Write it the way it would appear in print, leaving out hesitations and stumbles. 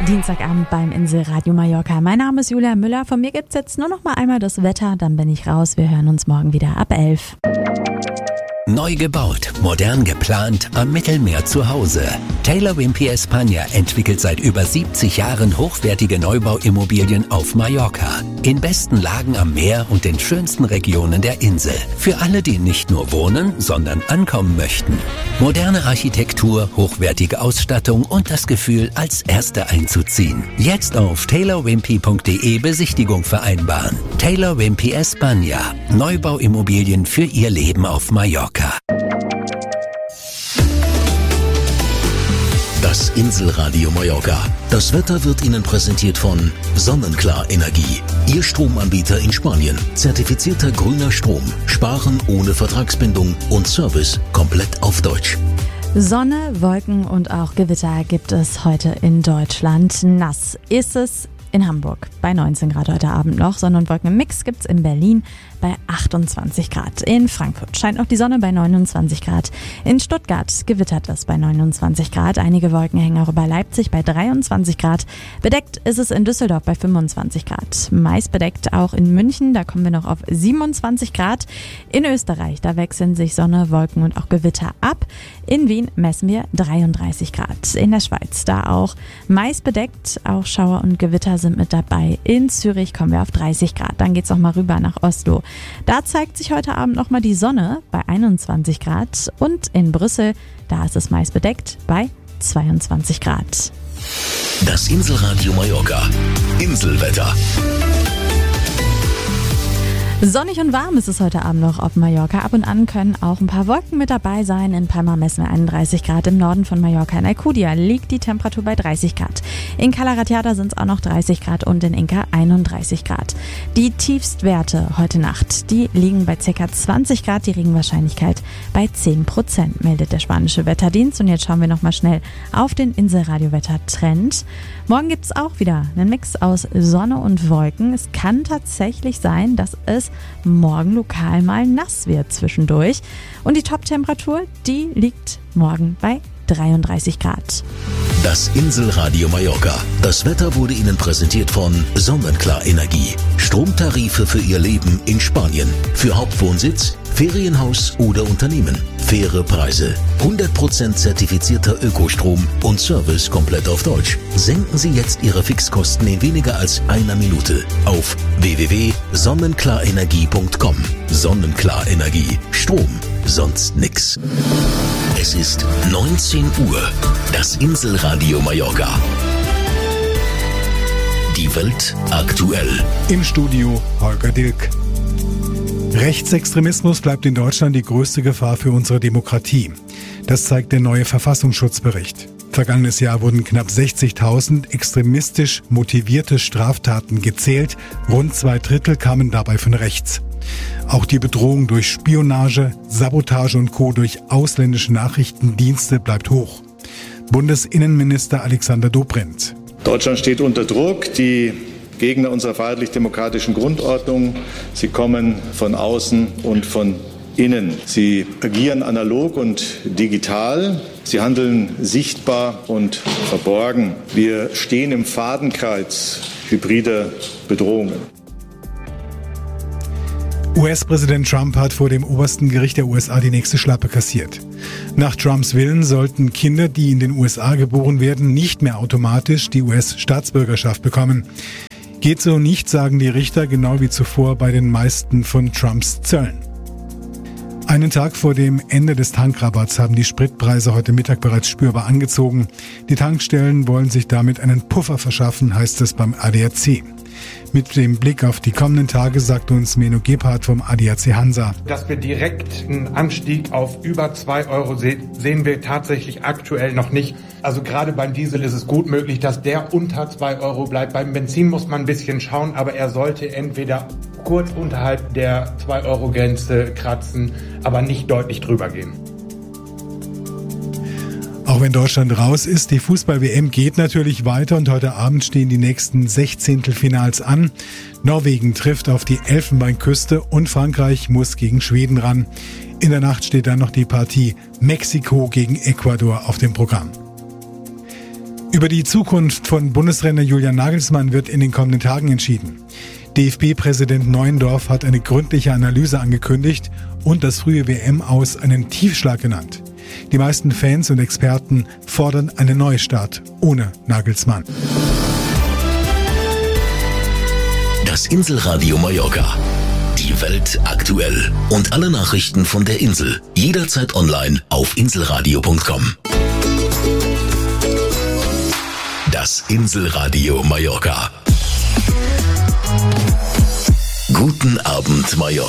Dienstagabend beim Inselradio Mallorca. Mein Name ist Julia Müller. Von mir gibt's jetzt nur noch mal einmal das Wetter, dann bin ich raus. Wir hören uns morgen wieder ab 11. Neu gebaut, modern geplant, am Mittelmeer zu Hause. Taylor Wimpey España entwickelt seit über 70 Jahren hochwertige Neubauimmobilien auf Mallorca. In besten Lagen am Meer und den schönsten Regionen der Insel. Für alle, die nicht nur wohnen, sondern ankommen möchten. Moderne Architektur, hochwertige Ausstattung und das Gefühl, als Erste einzuziehen. Jetzt auf taylorwimpey.de Besichtigung vereinbaren. Taylor Wimpey España. Neubauimmobilien für Ihr Leben auf Mallorca. Das Inselradio Mallorca. Das Wetter wird Ihnen präsentiert von Sonnenklar Energie. Ihr Stromanbieter in Spanien. Zertifizierter grüner Strom. Sparen ohne Vertragsbindung und Service komplett auf Deutsch. Sonne, Wolken und auch Gewitter gibt es heute in Deutschland. Nass ist es in Hamburg bei 19 Grad heute Abend noch. Sonne und Wolken im Mix gibt's in Berlin bei 28 Grad. In Frankfurt scheint noch die Sonne bei 29 Grad. In Stuttgart gewittert es bei 29 Grad. Einige Wolken hängen auch über Leipzig bei 23 Grad. Bedeckt ist es in Düsseldorf bei 25 Grad. Meist bedeckt auch in München, da kommen wir noch auf 27 Grad. In Österreich, da wechseln sich Sonne, Wolken und auch Gewitter ab. In Wien messen wir 33 Grad. In der Schweiz, da auch meist bedeckt, auch Schauer und Gewitter sind mit dabei. In Zürich kommen wir auf 30 Grad. Dann geht's noch mal rüber nach Oslo. Da zeigt sich heute Abend noch mal die Sonne bei 21 Grad. Und in Brüssel, da ist es meist bedeckt bei 22 Grad. Das Inselradio Mallorca. Inselwetter. Sonnig und warm ist es heute Abend noch auf Mallorca. Ab und an können auch ein paar Wolken mit dabei sein. In Palma messen wir 31 Grad. Im Norden von Mallorca in Alcudia liegt die Temperatur bei 30 Grad. In Cala Ratjada sind es auch noch 30 Grad und in Inca 31 Grad. Die Tiefstwerte heute Nacht, die liegen bei ca. 20 Grad. Die Regenwahrscheinlichkeit bei 10%, meldet der spanische Wetterdienst. Und jetzt schauen wir nochmal schnell auf den Inselradio-Wetter-Trend. Morgen gibt es auch wieder einen Mix aus Sonne und Wolken. Es kann tatsächlich sein, dass es morgen lokal mal nass wird zwischendurch. Und die Top-Temperatur, die liegt morgen bei 33 Grad. Das Inselradio Mallorca. Das Wetter wurde Ihnen präsentiert von Sonnenklar Energie. Stromtarife für Ihr Leben in Spanien. Für Hauptwohnsitz, Ferienhaus oder Unternehmen. Faire Preise. 100% zertifizierter Ökostrom und Service komplett auf Deutsch. Senken Sie jetzt Ihre Fixkosten in weniger als einer Minute auf www.sonnenklarenergie.com. Sonnenklar Energie. Strom. Sonst nix. Es ist 19 Uhr. Das Inselradio Mallorca. Die Welt aktuell. Im Studio Holger Dilk. Rechtsextremismus bleibt in Deutschland die größte Gefahr für unsere Demokratie. Das zeigt der neue Verfassungsschutzbericht. Vergangenes Jahr wurden knapp 60.000 extremistisch motivierte Straftaten gezählt. Rund 2/3 kamen dabei von rechts. Auch die Bedrohung durch Spionage, Sabotage und Co. durch ausländische Nachrichtendienste bleibt hoch. Bundesinnenminister Alexander Dobrindt. Deutschland steht unter Druck. Die Gegner unserer freiheitlich-demokratischen Grundordnung, sie kommen von außen und von innen. Sie agieren analog und digital. Sie handeln sichtbar und verborgen. Wir stehen im Fadenkreuz hybrider Bedrohungen. US-Präsident Trump hat vor dem obersten Gericht der USA die nächste Schlappe kassiert. Nach Trumps Willen sollten Kinder, die in den USA geboren werden, nicht mehr automatisch die US-Staatsbürgerschaft bekommen. Geht so nicht, sagen die Richter, genau wie zuvor bei den meisten von Trumps Zöllen. Einen Tag vor dem Ende des Tankrabatts haben die Spritpreise heute Mittag bereits spürbar angezogen. Die Tankstellen wollen sich damit einen Puffer verschaffen, heißt es beim ADAC. Mit dem Blick auf die kommenden Tage sagt uns Menno Gebhardt vom ADAC Hansa. Dass wir direkt einen Anstieg auf über 2 Euro sehen wir tatsächlich aktuell noch nicht. Also gerade beim Diesel ist es gut möglich, dass der unter 2 Euro bleibt. Beim Benzin muss man ein bisschen schauen, aber er sollte entweder kurz unterhalb der 2-Euro-Grenze kratzen, aber nicht deutlich drüber gehen. Auch wenn Deutschland raus ist, die Fußball-WM geht natürlich weiter und heute Abend stehen die nächsten 16. an. Norwegen trifft auf die Elfenbeinküste und Frankreich muss gegen Schweden ran. In der Nacht steht dann noch die Partie Mexiko gegen Ecuador auf dem Programm. Über die Zukunft von Bundestrainer Julian Nagelsmann wird in den kommenden Tagen entschieden. DFB-Präsident Neuendorf hat eine gründliche Analyse angekündigt und das frühe WM-Aus einen Tiefschlag genannt. Die meisten Fans und Experten fordern einen Neustart ohne Nagelsmann. Das Inselradio Mallorca. Die Welt aktuell. Und alle Nachrichten von der Insel. Jederzeit online auf inselradio.com. Das Inselradio Mallorca. Guten Abend, Mallorca.